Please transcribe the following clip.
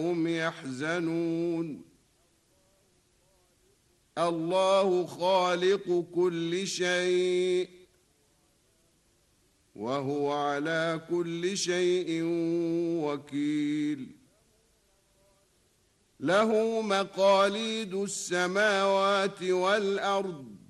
هم يحزنون الله خالق كل شيء وهو على كل شيء وكيل له مقاليد السماوات والأرض